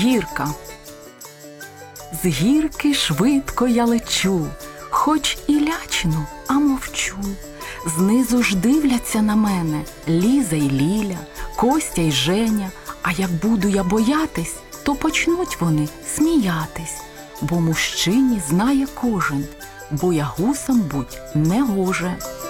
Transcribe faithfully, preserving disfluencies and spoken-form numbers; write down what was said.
Гірка. З гірки швидко я лечу, хоч і лячно, а мовчу. Знизу ж дивляться на мене Ліза й Ліля, Костя й Женя. А як буду я боятись, то почнуть вони сміятись. Бо мужчині знає кожен, боягузом будь не гоже.